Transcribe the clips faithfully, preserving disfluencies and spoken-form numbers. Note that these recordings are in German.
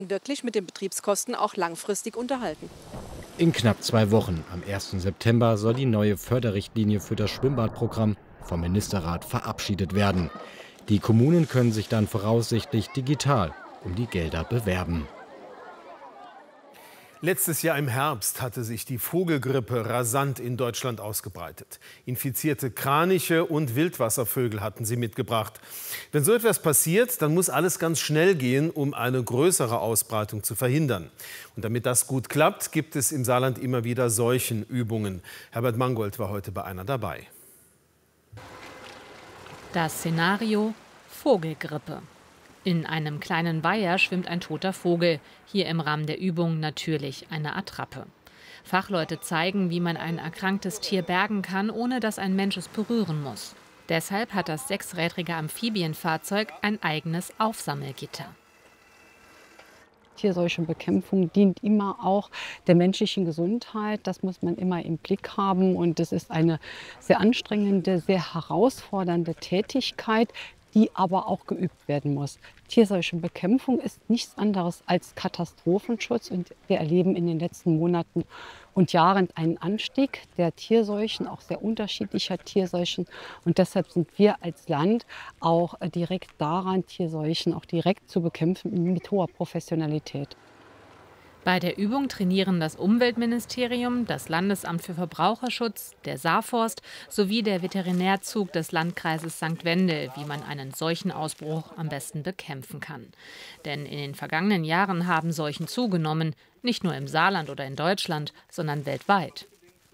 wirklich mit den Betriebskosten auch langfristig unterhalten. In knapp zwei Wochen, am ersten September, soll die neue Förderrichtlinie für das Schwimmbadprogramm vom Ministerrat verabschiedet werden. Die Kommunen können sich dann voraussichtlich digital um die Gelder bewerben. Letztes Jahr im Herbst hatte sich die Vogelgrippe rasant in Deutschland ausgebreitet. Infizierte Kraniche und Wildwasservögel hatten sie mitgebracht. Wenn so etwas passiert, dann muss alles ganz schnell gehen, um eine größere Ausbreitung zu verhindern. Und damit das gut klappt, gibt es im Saarland immer wieder Seuchenübungen. Herbert Mangold war heute bei einer dabei. Das Szenario: Vogelgrippe. In einem kleinen Weiher schwimmt ein toter Vogel. Hier im Rahmen der Übung natürlich eine Attrappe. Fachleute zeigen, wie man ein erkranktes Tier bergen kann, ohne dass ein Mensch es berühren muss. Deshalb hat das sechsrädrige Amphibienfahrzeug ein eigenes Aufsammelgitter. Tierseuchenbekämpfung dient immer auch der menschlichen Gesundheit. Das muss man immer im Blick haben. Und das ist eine sehr anstrengende, sehr herausfordernde Tätigkeit, die aber auch geübt werden muss. Tierseuchenbekämpfung ist nichts anderes als Katastrophenschutz. Und wir erleben in den letzten Monaten und Jahren einen Anstieg der Tierseuchen, auch sehr unterschiedlicher Tierseuchen. Und deshalb sind wir als Land auch direkt daran, Tierseuchen auch direkt zu bekämpfen mit hoher Professionalität. Bei der Übung trainieren das Umweltministerium, das Landesamt für Verbraucherschutz, der Saarforst sowie der Veterinärzug des Landkreises Sankt Wendel, wie man einen Seuchenausbruch am besten bekämpfen kann. Denn in den vergangenen Jahren haben Seuchen zugenommen, nicht nur im Saarland oder in Deutschland, sondern weltweit.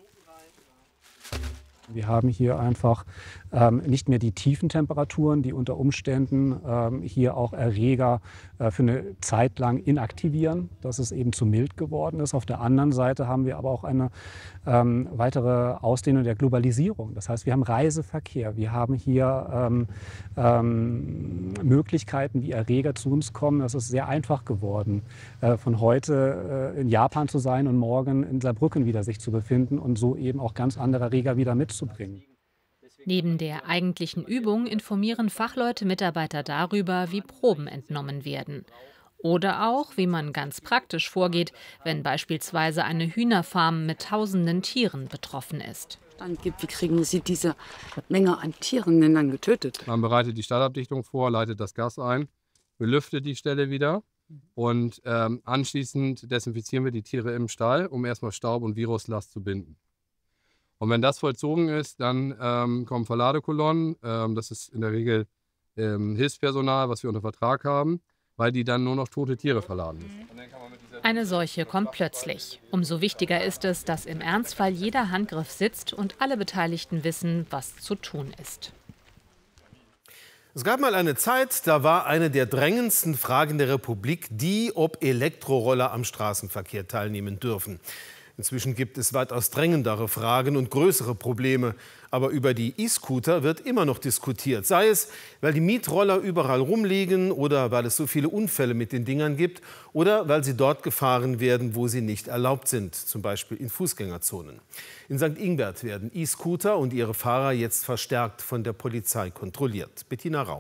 Wir haben hier einfach ähm, nicht mehr die tiefen Temperaturen, die unter Umständen ähm, hier auch Erreger äh, für eine Zeit lang inaktivieren, dass es eben zu mild geworden ist. Auf der anderen Seite haben wir aber auch eine ähm, weitere Ausdehnung der Globalisierung. Das heißt, wir haben Reiseverkehr, wir haben hier ähm, ähm, Möglichkeiten, wie Erreger zu uns kommen. Das ist sehr einfach geworden, äh, von heute äh, in Japan zu sein und morgen in Saarbrücken wieder sich zu befinden und so eben auch ganz andere Erreger wieder mitzubringen. Neben der eigentlichen Übung informieren Fachleute Mitarbeiter darüber, wie Proben entnommen werden. Oder auch, wie man ganz praktisch vorgeht, wenn beispielsweise eine Hühnerfarm mit tausenden Tieren betroffen ist. Gibt, wie kriegen Sie diese Menge an Tieren denn dann getötet? Man bereitet die Stallabdichtung vor, leitet das Gas ein, belüftet die Stelle wieder und ähm, anschließend desinfizieren wir die Tiere im Stall, um erstmal Staub und Viruslast zu binden. Und wenn das vollzogen ist, dann ähm, kommen Verladekolonnen. Ähm, das ist in der Regel ähm, Hilfspersonal, was wir unter Vertrag haben, weil die dann nur noch tote Tiere verladen müssen. Eine Seuche kommt plötzlich. Umso wichtiger ist es, dass im Ernstfall jeder Handgriff sitzt und alle Beteiligten wissen, was zu tun ist. Es gab mal eine Zeit, da war eine der drängendsten Fragen der Republik die, ob Elektroroller am Straßenverkehr teilnehmen dürfen. Inzwischen gibt es weitaus drängendere Fragen und größere Probleme. Aber über die E-Scooter wird immer noch diskutiert. Sei es, weil die Mietroller überall rumliegen oder weil es so viele Unfälle mit den Dingern gibt oder weil sie dort gefahren werden, wo sie nicht erlaubt sind, zum Beispiel in Fußgängerzonen. In Sankt Ingbert werden E-Scooter und ihre Fahrer jetzt verstärkt von der Polizei kontrolliert. Bettina Rau.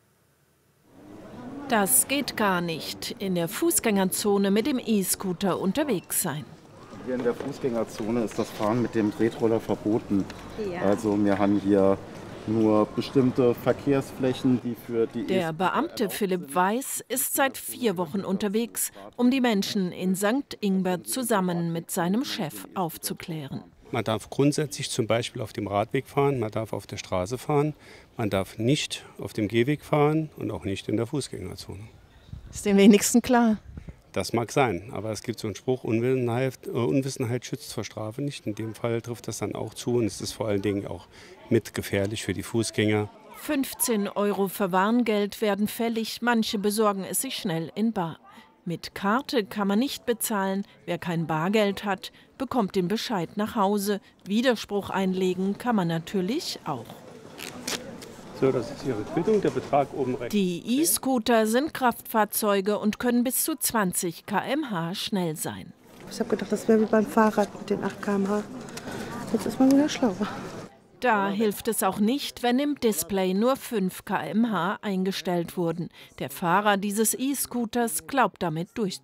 Das geht gar nicht, in der Fußgängerzone mit dem E-Scooter unterwegs sein. Hier in der Fußgängerzone ist das Fahren mit dem Tretroller verboten. Ja. Also wir haben hier nur bestimmte Verkehrsflächen, die für die... Der Beamte Philipp Weiß ist seit vier Wochen unterwegs, um die Menschen in Sankt Ingbert zusammen mit seinem Chef aufzuklären. Man darf grundsätzlich zum Beispiel auf dem Radweg fahren, man darf auf der Straße fahren, man darf nicht auf dem Gehweg fahren und auch nicht in der Fußgängerzone. Ist den wenigsten klar? Das mag sein, aber es gibt so einen Spruch, Unwissenheit, äh, Unwissenheit schützt vor Strafe nicht. In dem Fall trifft das dann auch zu und es ist vor allen Dingen auch mit gefährlich für die Fußgänger. fünfzehn Euro Verwarngeld werden fällig, manche besorgen es sich schnell in bar. Mit Karte kann man nicht bezahlen, wer kein Bargeld hat, bekommt den Bescheid nach Hause. Widerspruch einlegen kann man natürlich auch. So, das ist Ihre Quittung, der Betrag oben rechts. Die E-Scooter sind Kraftfahrzeuge und können bis zu zwanzig Kilometer pro Stunde schnell sein. Ich habe gedacht, das wäre wie beim Fahrrad mit den acht Kilometer pro Stunde. Jetzt ist man wieder schlauer. Da hilft es auch nicht, wenn im Display nur fünf Kilometer pro Stunde eingestellt wurden. Der Fahrer dieses E-Scooters glaubt damit durch